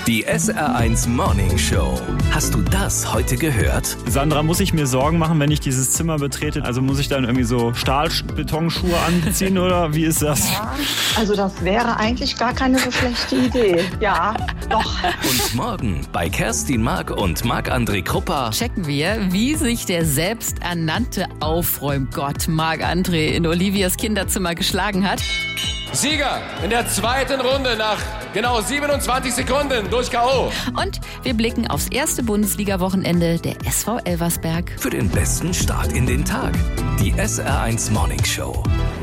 Die SR1 Morning Show. Hast du das heute gehört? Sandra, muss ich mir Sorgen machen, wenn ich dieses Zimmer betrete? Also muss ich dann irgendwie so Stahlbetonschuhe anziehen oder wie ist das? Ja, also das wäre eigentlich gar keine so schlechte Idee. Ja, doch. Und morgen bei Kerstin Mark und Marc-André Kruppa Checken wir, wie sich der selbsternannte Aufräumgott Marc-André in Olivias Kinderzimmer geschlagen hat. Sieger in der zweiten Runde nach genau 27 Sekunden durch K.O. Und wir blicken aufs erste Bundesliga-Wochenende der SV Elversberg. für den besten Start in den Tag. Die SR1 Morning Show.